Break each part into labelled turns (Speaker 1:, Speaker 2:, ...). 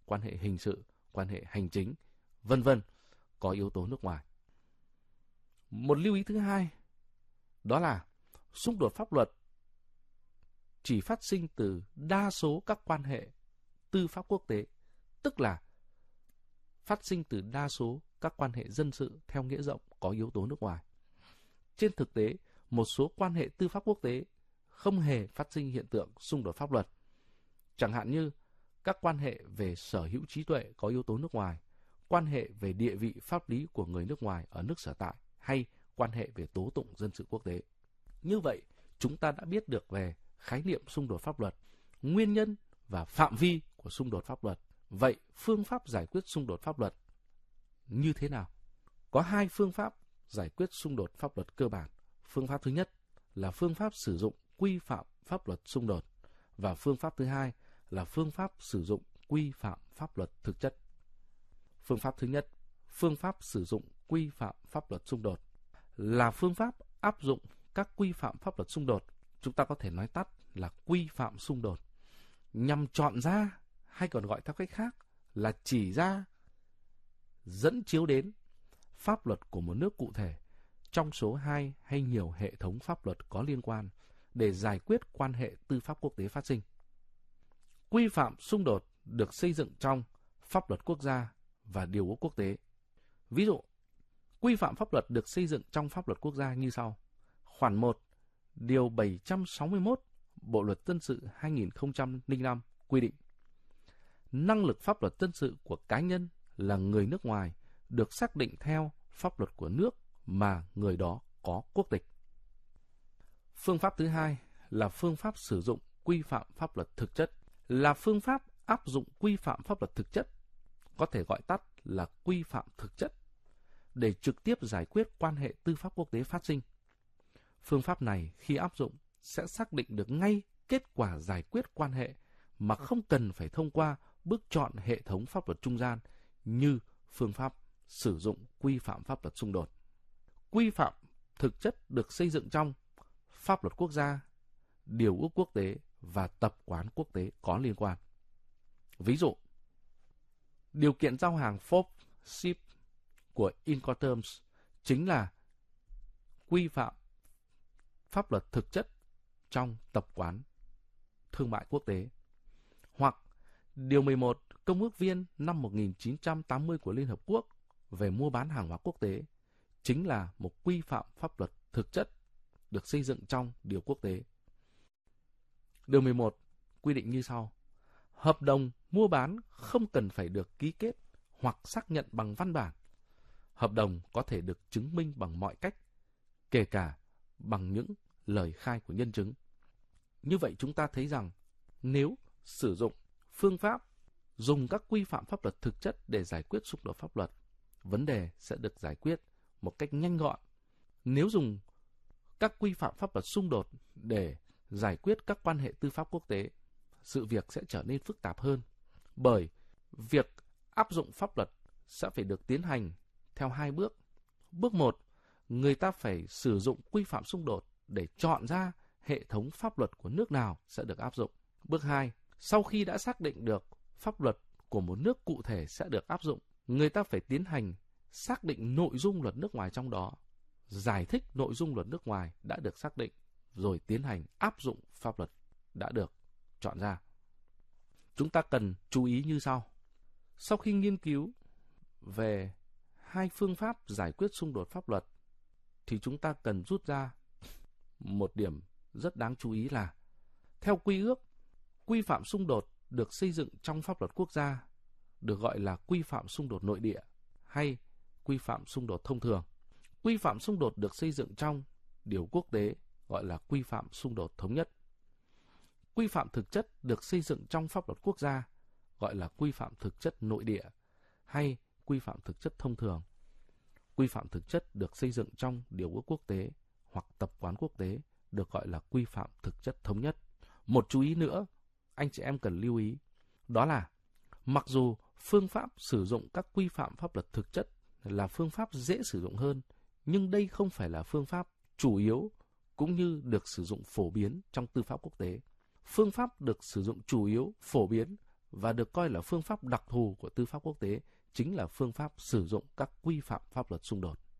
Speaker 1: quan hệ hình sự, quan hệ hành chính, vân vân, có yếu tố nước ngoài. Một lưu ý thứ hai, đó là xung đột pháp luật chỉ phát sinh từ đa số các quan hệ tư pháp quốc tế, tức là phát sinh từ đa số các quan hệ dân sự theo nghĩa rộng có yếu tố nước ngoài. Trên thực tế, một số quan hệ tư pháp quốc tế không hề phát sinh hiện tượng xung đột pháp luật. Chẳng hạn như các quan hệ về sở hữu trí tuệ có yếu tố nước ngoài, quan hệ về địa vị pháp lý của người nước ngoài ở nước sở tại, hay quan hệ về tố tụng dân sự quốc tế. Như vậy, chúng ta đã biết được về khái niệm xung đột pháp luật, nguyên nhân và phạm vi của xung đột pháp luật. Vậy, phương pháp giải quyết xung đột pháp luật như thế nào? Có hai phương pháp giải quyết xung đột pháp luật cơ bản. Phương pháp thứ nhất là phương pháp sử dụng quy phạm pháp luật xung đột, và phương pháp thứ hai là phương pháp sử dụng quy phạm pháp luật thực chất. Phương pháp thứ nhất, phương pháp sử dụng quy phạm pháp luật xung đột, là phương pháp áp dụng các quy phạm pháp luật xung đột, chúng ta có thể nói tắt là quy phạm xung đột, nhằm chọn ra, hay còn gọi theo cách khác là chỉ ra, dẫn chiếu đến pháp luật của một nước cụ thể trong số 2 hay nhiều hệ thống pháp luật có liên quan để giải quyết quan hệ tư pháp quốc tế phát sinh. Quy phạm xung đột được xây dựng trong pháp luật quốc gia và điều ước quốc tế. Ví dụ, quy phạm pháp luật được xây dựng trong pháp luật quốc gia như sau. Khoản 1, điều 761 Bộ luật dân sự 2005 quy định: năng lực pháp luật dân sự của cá nhân là người nước ngoài được xác định theo pháp luật của nước mà người đó có quốc tịch. Phương pháp thứ hai là phương pháp sử dụng quy phạm pháp luật thực chất, là phương pháp áp dụng quy phạm pháp luật thực chất, có thể gọi tắt là quy phạm thực chất, để trực tiếp giải quyết quan hệ tư pháp quốc tế phát sinh. Phương pháp này khi áp dụng sẽ xác định được ngay kết quả giải quyết quan hệ mà không cần phải thông qua bước chọn hệ thống pháp luật trung gian như phương pháp sử dụng quy phạm pháp luật xung đột. Quy phạm thực chất được xây dựng trong pháp luật quốc gia, điều ước quốc tế và tập quán quốc tế có liên quan. Ví dụ, điều kiện giao hàng FOB SHIP của Incoterms chính là quy phạm pháp luật thực chất trong tập quán thương mại quốc tế. Hoặc điều 11 Công ước Viên năm 1980 của Liên Hợp Quốc về mua bán hàng hóa quốc tế chính là một quy phạm pháp luật thực chất được xây dựng trong điều quốc tế. Điều 11 quy định như sau: hợp đồng mua bán không cần phải được ký kết hoặc xác nhận bằng văn bản. Hợp đồng có thể được chứng minh bằng mọi cách, kể cả bằng những lời khai của nhân chứng. Như vậy chúng ta thấy rằng nếu sử dụng phương pháp dùng các quy phạm pháp luật thực chất để giải quyết xung đột pháp luật, vấn đề sẽ được giải quyết một cách nhanh gọn. Nếu dùng các quy phạm pháp luật xung đột để giải quyết các quan hệ tư pháp quốc tế, sự việc sẽ trở nên phức tạp hơn, bởi việc áp dụng pháp luật sẽ phải được tiến hành theo hai bước. Bước 1, người ta phải sử dụng quy phạm xung đột để chọn ra hệ thống pháp luật của nước nào sẽ được áp dụng. Bước 2, sau khi đã xác định được pháp luật của một nước cụ thể sẽ được áp dụng, người ta phải tiến hành xác định nội dung luật nước ngoài trong đó, giải thích nội dung luật nước ngoài đã được xác định, rồi tiến hành áp dụng pháp luật đã được chọn ra. Chúng ta cần chú ý như sau. Sau khi nghiên cứu về hai phương pháp giải quyết xung đột pháp luật, thì chúng ta cần rút ra một điểm rất đáng chú ý là theo quy ước, quy phạm xung đột được xây dựng trong pháp luật quốc gia được gọi là quy phạm xung đột nội địa hay quy phạm xung đột thông thường. Quy phạm xung đột được xây dựng trong điều quốc tế gọi là quy phạm xung đột thống nhất. Quy phạm thực chất được xây dựng trong pháp luật quốc gia gọi là quy phạm thực chất nội địa hay quy phạm thực chất thông thường. Quy phạm thực chất được xây dựng trong điều ước quốc tế hoặc tập quán quốc tế được gọi là quy phạm thực chất thống nhất. Một chú ý nữa anh chị em cần lưu ý, đó là mặc dù phương pháp sử dụng các quy phạm pháp luật thực chất là phương pháp dễ sử dụng hơn, nhưng đây không phải là phương pháp chủ yếu cũng như được sử dụng phổ biến trong tư pháp quốc tế. Phương pháp được sử dụng chủ yếu, phổ biến và được coi là phương pháp đặc thù của tư pháp quốc tế chính là phương pháp sử dụng các quy phạm pháp luật xung đột.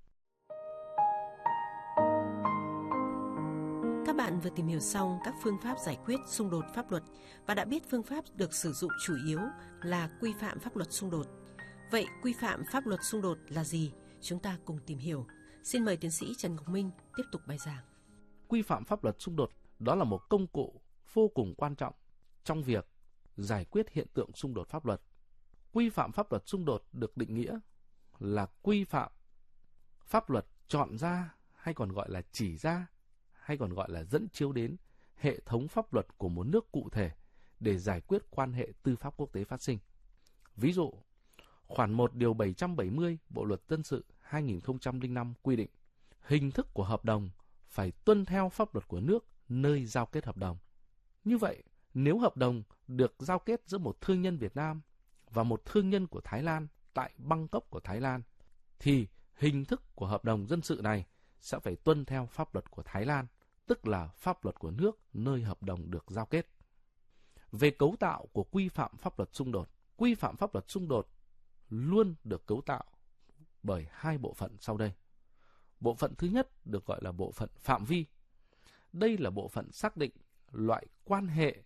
Speaker 2: Các bạn vừa tìm hiểu xong các phương pháp giải quyết xung đột pháp luật và đã biết phương pháp được sử dụng chủ yếu là quy phạm pháp luật xung đột. Vậy quy phạm pháp luật xung đột là gì? Chúng ta cùng tìm hiểu. Xin mời tiến sĩ Trần Ngọc Minh tiếp tục bài giảng.
Speaker 1: Quy phạm pháp luật xung đột đó là một công cụ vô cùng quan trọng trong việc giải quyết hiện tượng xung đột pháp luật. Quy phạm pháp luật xung đột được định nghĩa là quy phạm pháp luật chọn ra hay còn gọi là chỉ ra hay còn gọi là dẫn chiếu đến hệ thống pháp luật của một nước cụ thể để giải quyết quan hệ tư pháp quốc tế phát sinh. Ví dụ, khoản 1 điều 770 Bộ luật dân sự 2005 quy định hình thức của hợp đồng phải tuân theo pháp luật của nước nơi giao kết hợp đồng. Như vậy, nếu hợp đồng được giao kết giữa một thương nhân Việt Nam và một thương nhân của Thái Lan tại Bangkok của Thái Lan, thì hình thức của hợp đồng dân sự này sẽ phải tuân theo pháp luật của Thái Lan, tức là pháp luật của nước nơi hợp đồng được giao kết. Về cấu tạo của quy phạm pháp luật xung đột, quy phạm pháp luật xung đột luôn được cấu tạo bởi hai bộ phận sau đây. Bộ phận thứ nhất được gọi là bộ phận phạm vi. Đây là bộ phận xác định loại quan hệ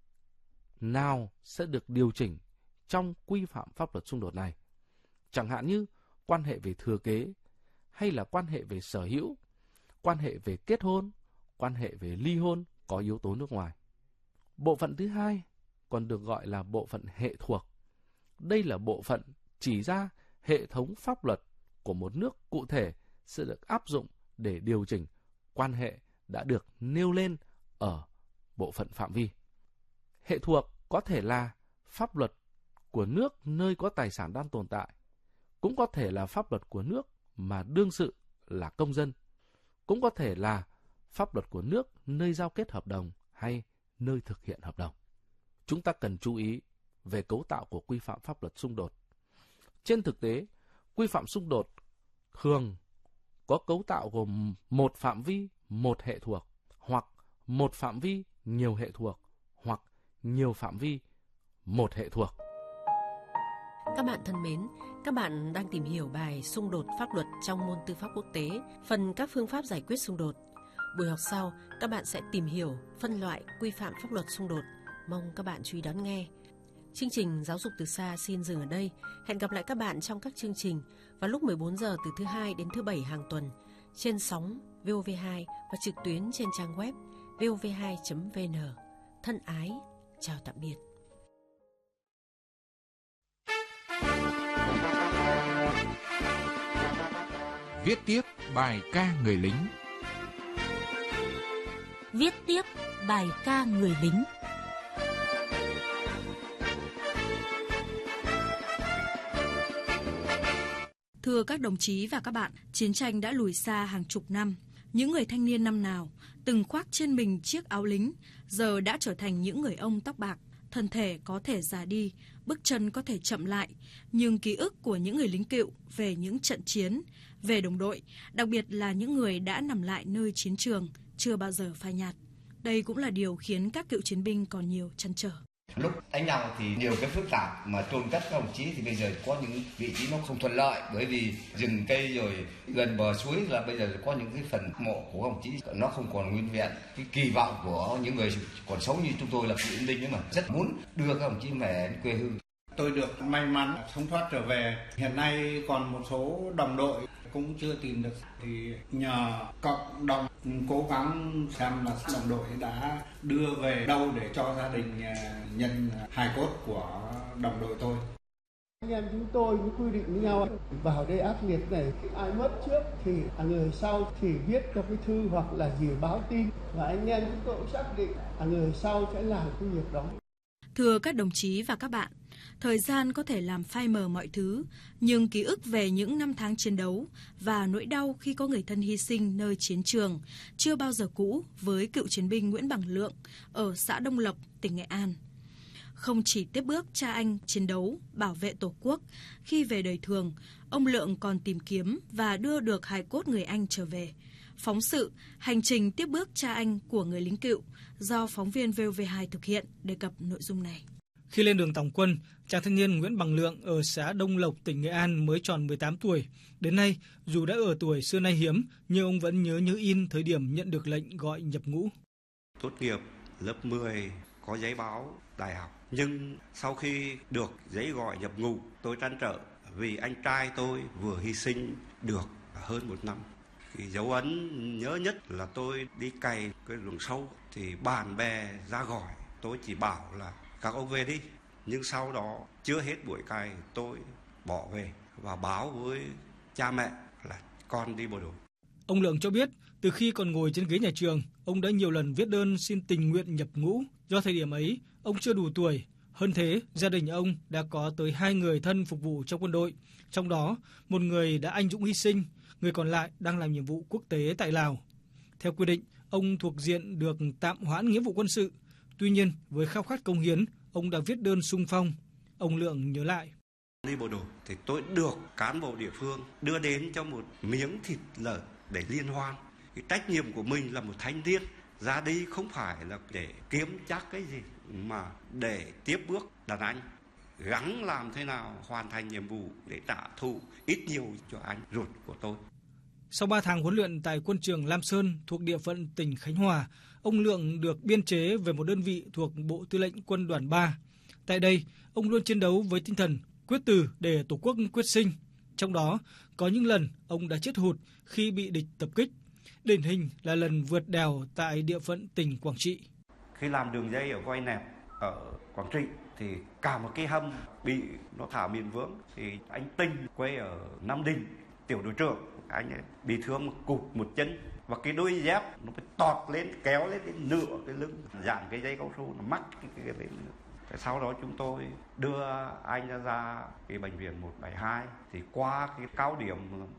Speaker 1: nào sẽ được điều chỉnh trong quy phạm pháp luật xung đột này. Chẳng hạn như quan hệ về thừa kế, hay là quan hệ về sở hữu, quan hệ về kết hôn, quan hệ về ly hôn có yếu tố nước ngoài. Bộ phận thứ hai còn được gọi là bộ phận hệ thuộc. Đây là bộ phận chỉ ra hệ thống pháp luật của một nước cụ thể sẽ được áp dụng để điều chỉnh quan hệ đã được nêu lên ở bộ phận phạm vi. Hệ thuộc có thể là pháp luật của nước nơi có tài sản đang tồn tại, cũng có thể là pháp luật của nước mà đương sự là công dân, cũng có thể là pháp luật của nước nơi giao kết hợp đồng hay nơi thực hiện hợp đồng. Chúng ta cần chú ý về cấu tạo của quy phạm pháp luật xung đột. Trên thực tế, quy phạm xung đột thường có cấu tạo gồm một phạm vi, một hệ thuộc, hoặc một phạm vi, nhiều hệ thuộc, hoặc nhiều phạm vi, một hệ thuộc.
Speaker 2: Các bạn thân mến, các bạn đang tìm hiểu bài Xung đột pháp luật trong môn tư pháp quốc tế, phần các phương pháp giải quyết xung đột. Buổi học sau, các bạn sẽ tìm hiểu, phân loại quy phạm pháp luật xung đột. Mong các bạn chú ý đón nghe. Chương trình Giáo dục từ xa xin dừng ở đây. Hẹn gặp lại các bạn trong các chương trình vào lúc 14 giờ từ thứ Hai đến thứ Bảy hàng tuần trên sóng VOV2 và trực tuyến trên trang web vov2.vn. Thân ái, chào tạm biệt.
Speaker 3: Viết tiếp bài ca người lính.
Speaker 4: Viết tiếp bài ca người lính.
Speaker 5: Thưa các đồng chí và các bạn, chiến tranh đã lùi xa hàng chục năm. Những người thanh niên năm nào từng khoác trên mình chiếc áo lính giờ đã trở thành những người ông tóc bạc. Thân thể có thể già đi, bước chân có thể chậm lại, nhưng ký ức của những người lính cựu về những trận chiến, về đồng đội, đặc biệt là những người đã nằm lại nơi chiến trường, chưa bao giờ phai nhạt. Đây cũng là điều khiến các cựu chiến binh còn nhiều trăn trở.
Speaker 6: Lúc đánh nhau thì nhiều cái phức tạp mà chôn cất các đồng chí thì bây giờ có những vị trí nó không thuận lợi, bởi vì rừng cây rồi gần bờ suối là bây giờ có những cái phần mộ của đồng chí nó không còn nguyên vẹn. Cái kỳ vọng của những người còn sống như chúng tôi là cựu chiến binh ấy mà rất muốn đưa các đồng chí về quê hương.
Speaker 7: Tôi được may mắn sống thoát trở về. Hiện nay còn một số đồng đội cũng chưa tìm được, thì nhờ cộng đồng cố gắng xem là đồng đội đã đưa về đâu để cho gia đình nhận hài cốt của đồng đội tôi.
Speaker 8: Anh em chúng tôi cũng quy định với nhau, vào đây ác liệt này, ai mất trước thì người sau thì viết cho cái thư hoặc là gì báo tin, và anh em chúng tôi cũng xác định người sau sẽ làm cái việc đó.
Speaker 5: Thưa các đồng chí và các bạn, thời gian có thể làm phai mờ mọi thứ, nhưng ký ức về những năm tháng chiến đấu và nỗi đau khi có người thân hy sinh nơi chiến trường chưa bao giờ cũ với cựu chiến binh Nguyễn Bằng Lượng ở xã Đông Lộc, tỉnh Nghệ An. Không chỉ tiếp bước cha anh chiến đấu, bảo vệ Tổ quốc, khi về đời thường, ông Lượng còn tìm kiếm và đưa được hài cốt người anh trở về. Phóng sự Hành trình tiếp bước cha anh của người lính cựu do phóng viên VOV2 thực hiện đề cập nội dung này.
Speaker 9: Khi lên đường tòng quân, chàng thanh niên Nguyễn Bằng Lượng ở xã Đông Lộc, tỉnh Nghệ An mới tròn 18 tuổi. Đến nay, dù đã ở tuổi xưa nay hiếm, nhưng ông vẫn nhớ như in thời điểm nhận được lệnh gọi nhập ngũ.
Speaker 10: Tốt nghiệp lớp 10 có giấy báo đại học, nhưng sau khi được giấy gọi nhập ngũ, tôi trăn trở vì anh trai tôi vừa hy sinh được hơn 1 năm. Thì dấu ấn nhớ nhất là tôi đi cày cái ruộng sâu thì bạn bè ra gọi, tôi chỉ bảo là các ông về đi. Nhưng sau đó chưa hết buổi cày tôi bỏ về và báo với cha mẹ là con đi bộ đội.
Speaker 9: Ông Lượng cho biết từ khi còn ngồi trên ghế nhà trường, ông đã nhiều lần viết đơn xin tình nguyện nhập ngũ. Do thời điểm ấy, ông chưa đủ tuổi. Hơn thế, gia đình ông đã có tới 2 người thân phục vụ trong quân đội. Trong đó, một người đã anh dũng hy sinh, người còn lại đang làm nhiệm vụ quốc tế tại Lào. Theo quy định, ông thuộc diện được tạm hoãn nghĩa vụ quân sự. Tuy nhiên, với khao khát cống hiến, ông đã viết đơn xung phong. Ông Lượng nhớ lại.
Speaker 10: Đi bộ đội thì tôi được cán bộ địa phương đưa đến cho một miếng thịt lợn để liên hoan. Cái trách nhiệm của mình là một thanh niên ra đi không phải là để kiếm chắc cái gì mà để tiếp bước đàn anh, gắng làm thế nào hoàn thành nhiệm vụ để trả thù ít nhiều cho anh ruột của tôi.
Speaker 9: Sau 3 tháng huấn luyện tại quân trường Lam Sơn thuộc địa phận tỉnh Khánh Hòa, ông Lượng được biên chế về một đơn vị thuộc Bộ Tư lệnh Quân đoàn 3. Tại đây, ông luôn chiến đấu với tinh thần quyết tử để Tổ quốc quyết sinh. Trong đó, có những lần ông đã chết hụt khi bị địch tập kích. Điển hình là lần vượt đèo tại địa phận tỉnh Quảng Trị.
Speaker 10: Khi làm đường dây ở Voi Nẹp ở Quảng Trị thì cả một cái hầm bị nó thả miền vướng, thì anh Tinh quê ở Nam Định, tiểu đội trưởng, anh ấy bị thương một cụt một chân và cái đôi dép nó phải tọt lên kéo lên đến nửa cái lưng, dàn cái dây cao su nó mắc cái lên. Sau đó chúng tôi đưa anh ra cái bệnh viện 172 thì qua cái cao điểm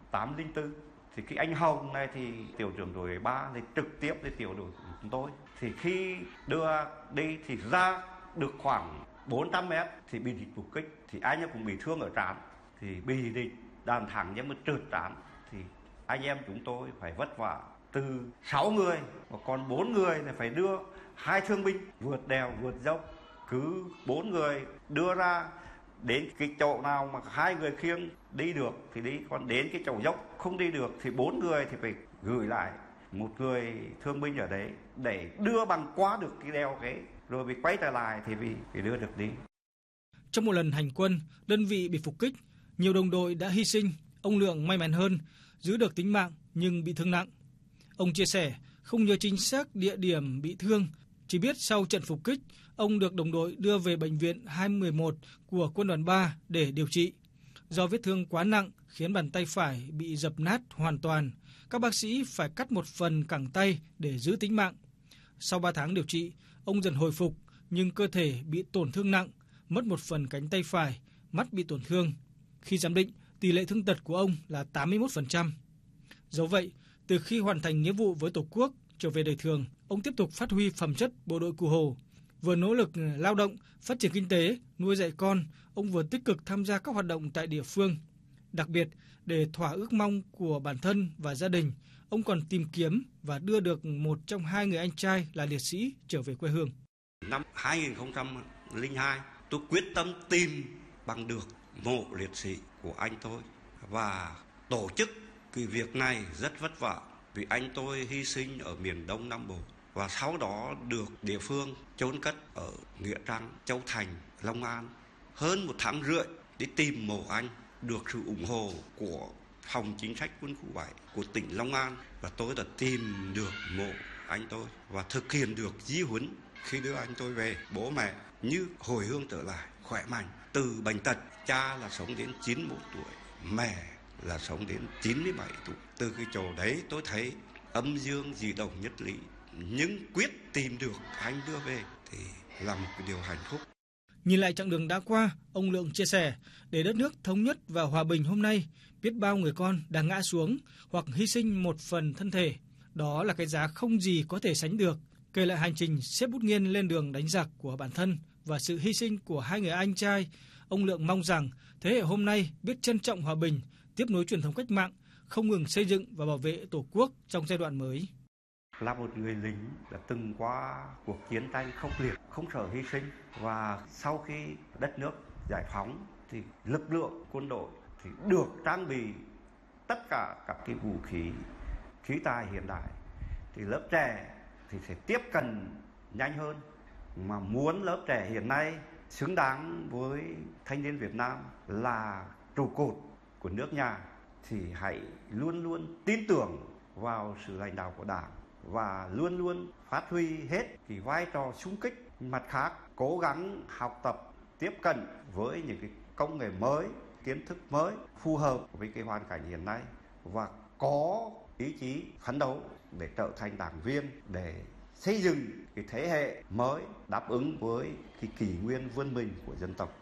Speaker 10: 804 thì cái anh Hồng này thì tiểu trưởng đội 3 thì trực tiếp đến tiểu đội của chúng tôi. Thì khi đưa đi thì ra được khoảng 400 mét thì bị địch phục kích, thì anh ấy cũng bị thương ở trán, thì bị địch đạn thẳng nhưng mà trượt trán, thì anh em chúng tôi phải vất vả từ 6 người và còn 4 người là phải đưa 2 thương binh vượt đèo vượt dốc, cứ 4 người đưa ra đến cái chỗ nào mà 2 người khiêng đi được thì đi, còn đến cái chỗ dốc không đi được thì 4 người thì phải gửi lại một người thương binh ở đấy để đưa bằng qua được cái đèo cái, rồi bị quay trở lại thì bị đưa được đi.
Speaker 9: Trong một lần hành quân, đơn vị bị phục kích, nhiều đồng đội đã hy sinh. Ông Lượng may mắn hơn, giữ được tính mạng nhưng bị thương nặng. Ông chia sẻ không nhớ chính xác địa điểm bị thương, chỉ biết sau trận phục kích, ông được đồng đội đưa về bệnh viện 211 của quân đoàn 3 để điều trị. Do vết thương quá nặng khiến bàn tay phải bị dập nát hoàn toàn, các bác sĩ phải cắt một phần cẳng tay để giữ tính mạng. Sau 3 tháng điều trị, ông dần hồi phục nhưng cơ thể bị tổn thương nặng, mất một phần cánh tay phải, mắt bị tổn thương. Khi giám định, tỷ lệ thương tật của ông là 81%. Dẫu vậy, từ khi hoàn thành nghĩa vụ với Tổ quốc, trở về đời thường, ông tiếp tục phát huy phẩm chất bộ đội Cụ Hồ. Vừa nỗ lực lao động, phát triển kinh tế, nuôi dạy con, ông vừa tích cực tham gia các hoạt động tại địa phương. Đặc biệt, để thỏa ước mong của bản thân và gia đình, ông còn tìm kiếm và đưa được một trong 2 người anh trai là liệt sĩ trở về quê hương.
Speaker 10: Năm 2002, tôi quyết tâm tìm bằng được mộ liệt sĩ của anh tôi và tổ chức cái việc này rất vất vả vì anh tôi hy sinh ở miền Đông Nam Bộ và sau đó được địa phương chôn cất ở Nghĩa Trang, Châu Thành, Long An. Hơn 1 tháng rưỡi để tìm mộ anh, được sự ủng hộ của Phòng Chính sách Quân khu 7 của tỉnh Long An và tôi đã tìm được mộ anh tôi và thực hiện được di huấn. Khi đưa anh tôi về, bố mẹ như hồi hương trở lại, khỏe mạnh, từ bệnh tật. Cha là sống đến 91 tuổi, mẹ là sống đến 97 tuổi. Từ cái chỗ đấy tôi thấy âm dương dị đồng nhất lý, nhưng quyết tìm được anh đưa về thì là một cái điều hạnh phúc.
Speaker 9: Nhìn lại chặng đường đã qua, ông Lượng chia sẻ, để đất nước thống nhất và hòa bình hôm nay, biết bao người con đang ngã xuống hoặc hy sinh một phần thân thể. Đó là cái giá không gì có thể sánh được. Kể lại hành trình xếp bút nghiên lên đường đánh giặc của bản thân và sự hy sinh của 2 người anh trai, ông Lượng mong rằng thế hệ hôm nay biết trân trọng hòa bình, tiếp nối truyền thống cách mạng, không ngừng xây dựng và bảo vệ Tổ quốc trong giai đoạn mới.
Speaker 10: là một người lính đã từng qua cuộc chiến tranh khốc liệt, không sợ hy sinh, và sau khi đất nước giải phóng thì lực lượng quân đội thì được trang bị tất cả các cái vũ khí tài hiện đại, thì lớp trẻ thì sẽ tiếp cận nhanh hơn. Mà muốn lớp trẻ hiện nay xứng đáng với thanh niên Việt Nam là trụ cột của nước nhà thì hãy luôn luôn tin tưởng vào sự lãnh đạo của Đảng và luôn luôn phát huy hết cái vai trò xung kích. Mặt khác, cố gắng học tập, tiếp cận với những cái công nghệ mới, kiến thức mới phù hợp với cái hoàn cảnh hiện nay và có ý chí phấn đấu để trở thành đảng viên, để xây dựng cái thế hệ mới đáp ứng với cái kỷ nguyên vươn mình của dân tộc.